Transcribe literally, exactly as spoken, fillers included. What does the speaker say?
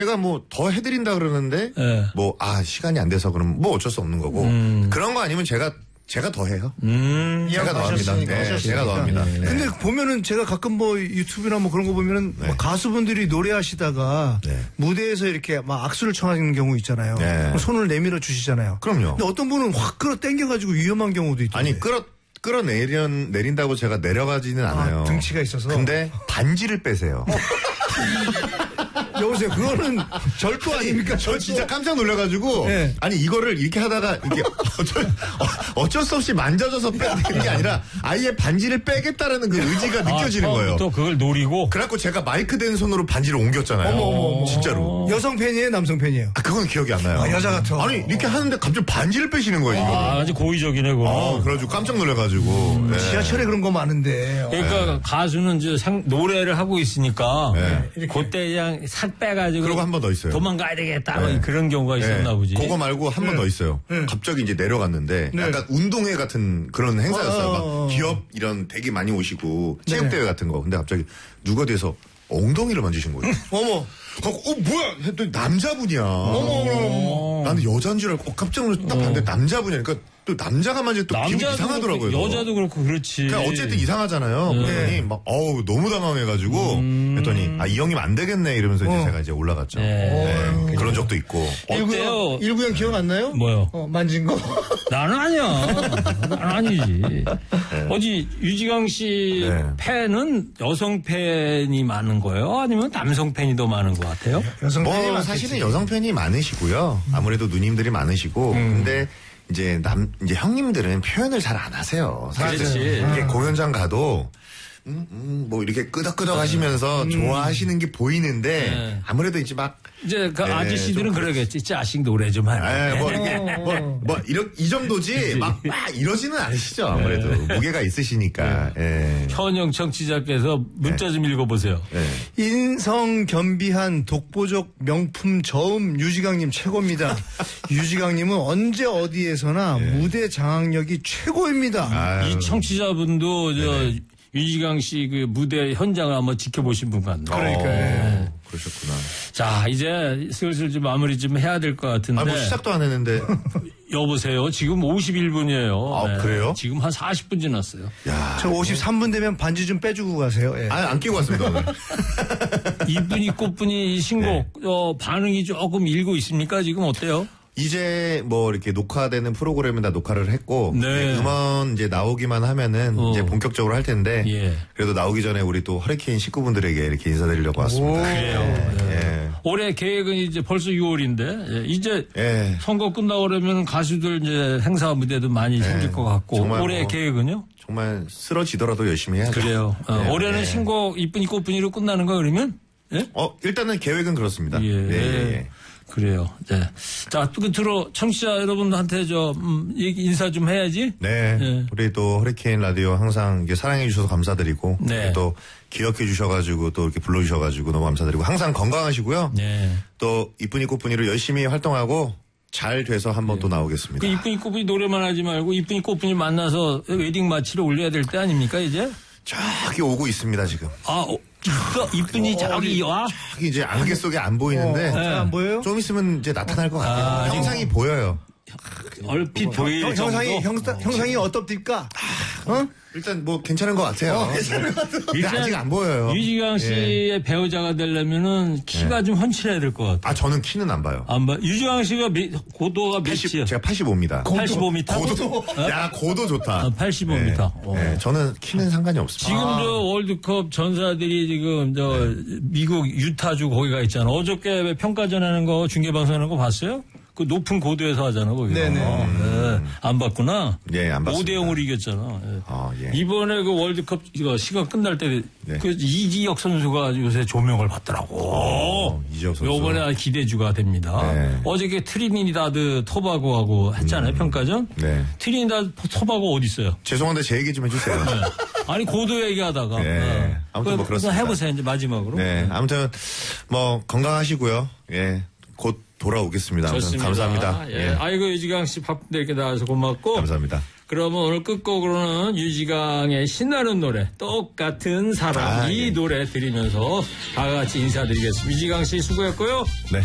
제가 뭐 더 해드린다 그러는데 네. 뭐 아 시간이 안 돼서 그러면 뭐 어쩔 수 없는 거고 음. 그런 거 아니면 제가 제가 더 해요. 음. 제가 더 합니다. 네, 제가 더 합니다. 네. 근데 보면은 제가 가끔 뭐 유튜브나 뭐 그런 거 보면은 네. 뭐 가수분들이 노래하시다가 네. 무대에서 이렇게 막 악수를 청하는 경우 있잖아요. 네. 그럼 손을 내밀어 주시잖아요. 그럼요. 근데 어떤 분은 확 끌어 당겨가지고 위험한 경우도 있던데. 아니 끌어 끌어 내려 내린다고 제가 내려가지는 않아요. 아, 등치가 있어서. 근데 반지를 빼세요. 여보세요. 그거는 절도 아닙니까? 저 절도. 진짜 깜짝 놀라가지고 네. 아니 이거를 이렇게 하다가 이게 어쩔, 어, 어쩔 수 없이 만져져서 빼는 게 아니라 아예 반지를 빼겠다라는 그 의지가 느껴지는 아, 거예요. 또 그걸 노리고. 그래갖고 제가 마이크 된 손으로 반지를 옮겼잖아요. 어머, 어머, 어머. 진짜로. 여성 팬이에요? 남성 팬이에요? 아, 그건 기억이 안 나요. 아, 여자 같아. 아니 이렇게 하는데 갑자기 반지를 빼시는 거예요. 이거. 아, 아주 고의적이네, 그거. 아, 그래가지고 깜짝 놀라가지고. 네. 지하철에 그런 거 많은데. 그러니까 가수는 이제 상, 노래를 하고 있으니까 네. 그때 그냥 싹 빼가지고 그리고 한 번 더 있어요. 도망가야 되겠다 네. 뭐 그런 경우가 있었나 네. 보지. 그거 말고 한 번 더 있어요. 네. 갑자기 이제 내려갔는데 네. 약간 운동회 같은 그런 행사였어요. 어, 어, 어. 막 기업 이런 되게 많이 오시고 네. 체육대회 같은 거. 근데 갑자기 누가 돼서 엉덩이를 만지신 거예요. 어머. 그래서 어 뭐야 했더니 남자분이야. 어머. 나는 여자인 줄 알고 어, 깜짝 놀라서 딱 봤는데 남자분이야. 그러니까 또 남자가 만지면 또 기분이 남자도 이상하더라고요. 그렇고, 여자도 그렇고 그렇지. 그러니까 어쨌든 이상하잖아요. 네. 그랬더니 막 어우 너무 당황해가지고 음. 했더니 아 이 형님 안 되겠네 이러면서 이제 어. 제가 이제 올라갔죠. 네. 네. 그런 적도 있고. 어때요? 일구형 기억 안 나요? 뭐요? 어, 만진 거. 나는 아니야. 나는 아니지. 어디 유지강 씨 네. 팬은 여성 팬이 많은 거예요? 아니면 남성 팬이 더 많은 것 같아요? 여성 팬이 뭐 많겠지. 사실은 여성 팬이 많으시고요. 아무래도 누님들이 많으시고 음. 근데 이제 남 이제 형님들은 표현을 잘 안 하세요. 사실 그렇지. 이렇게 공연장 가도 음, 음, 뭐 이렇게 끄덕끄덕 하시면서 좋아하시는 게 보이는데 네. 아무래도 이제 막 이제 그 네, 아저씨들은 좀 그러겠지. 자식 노래 좀 하네. 에, 뭐, 이렇게, 뭐, 뭐, 이러, 이 정도지, 막, 막 이러지는 않으시죠, 아무래도. 무게가 있으시니까, 예. 현영 청취자께서 문자 좀 읽어보세요. 예. 인성 겸비한 독보적 명품 저음 유지강님 최고입니다. 유지강님은 언제 어디에서나 무대 장악력이 최고입니다. 아유, 이 청취자분도 저 유지강 씨 그 무대 현장을 한번 지켜보신 분 같네요. 그러니까요. 어, 그러셨구나. 자, 이제 슬슬 좀 마무리 좀 해야 될 것 같은데. 아, 뭐 시작도 안 했는데. 여보세요. 지금 오십일 분이에요. 아, 그래요? 지금 한 사십 분 지났어요. 야. 저 오십삼 분 되면 반지 좀 빼주고 가세요. 예. 아, 안 끼고 왔습니다, 오늘. 이분이 꽃분이 이 신곡 네. 어, 반응이 조금 일고 있습니까? 지금 어때요? 이제 뭐 이렇게 녹화되는 프로그램은 다 녹화를 했고 네. 네, 음원 이제 나오기만 하면은 어. 이제 본격적으로 할 텐데 예. 그래도 나오기 전에 우리 또 허리케인 식구분들에게 이렇게 인사드리려고 왔습니다. 그래요. 예. 올해 계획은 이제 벌써 유월인데 예, 이제 예. 선거 끝나고 그러면 가수들 이제 행사 무대도 많이 생길 것 같고 정말 올해 뭐 계획은요? 정말 쓰러지더라도 열심히 해야죠. 그래요. 어, 예, 올해는 예. 신곡 이쁜이 꽃분이로 끝나는 거 그러면? 예? 어, 일단은 계획은 그렇습니다. 예. 예, 예, 예. 그래요. 네. 자, 끝으로 청취자 여러분한테 저 음, 얘기 인사 좀 해야지. 네. 예. 우리 또 허리케인 라디오 항상 이렇게 사랑해 주셔서 감사드리고 네. 또 기억해 주셔가지고 또 이렇게 불러주셔가지고 너무 감사드리고 항상 건강하시고요. 네. 또 이쁜이 꽃분이로 열심히 활동하고 잘 돼서 한번 또 나오겠습니다. 그 이쁜이 꽃분이 노래만 하지 말고 이쁜이 꽃분이 만나서 웨딩 마치를 올려야 될 때 아닙니까 이제? 저기 오고 있습니다 지금. 아, 어, 있어? 이쁜이 저기 와? 저기 이제 안개 속에 안 보이는데 어, 잘 안 보여요? 좀 있으면 이제 나타날 것 같아요. 아, 형상이 보여요. 얼핏 보일 형, 정도. 형상이 형, 형상이 어떻습니까? 어? 일단 뭐 괜찮은 것 같아요. 근데 아직 안 보여요. 유지강 씨의 예. 배우자가 되려면은 키가 좀 훤칠해야 될 것 같아. 아 저는 키는 안 봐요. 안 봐. 유지강 씨가 미- 고도가 팔십, 몇이야? 제가 팔십오입니다. 팔십오 미터? 고도, 야 고도 좋다. 아, 팔십오 미터. 네. 어. 네, 저는 키는 상관이 없습니다. 지금 저 월드컵 전사들이 지금 저 미국 유타주 거기가 있잖아. 어저께 평가전 하는 거 중계방송 하는 거 봤어요? 그 높은 고도에서 하잖아, 거기. 네네. 네. 안 봤구나? 예, 안 봤습니다. 오 대 영으로 이겼잖아. 예. 아, 예. 이번에 그 월드컵 이거 시간 끝날 때 네. 그 이지혁 선수가 요새 조명을 받더라고. 어, 이지혁 선수. 요번에 기대주가 됩니다. 네. 어저께 트리니다드 토바고하고 했잖아요, 평가전. 네. 트리니다드 토바고 어디 있어요? 죄송한데 제 얘기 좀 해주세요. 아니 고도 얘기하다가. 네. 어. 아무튼 뭐 그, 그렇습니다. 해보세요 이제 마지막으로. 네, 아무튼 뭐 건강하시고요. 예, 곧 돌아오겠습니다. 아무튼 좋습니다. 감사합니다. 예. 예. 아이고 유지강 씨 바쁜데 이렇게 나와서 고맙고. 감사합니다. 그러면 오늘 끝곡으로는 유지강의 신나는 노래 똑같은 사람 아, 이 예. 노래 들으면서 다 같이 인사드리겠습니다. 유지강 씨 수고했고요. 네.